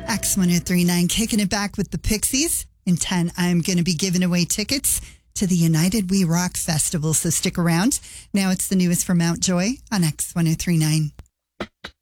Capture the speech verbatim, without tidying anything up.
X ten thirty-nine, kicking it back with the Pixies. In ten, I'm going to be giving away tickets to the United We Rock Festival, so stick around. Now it's the newest from Mountjoy on X ten thirty-nine.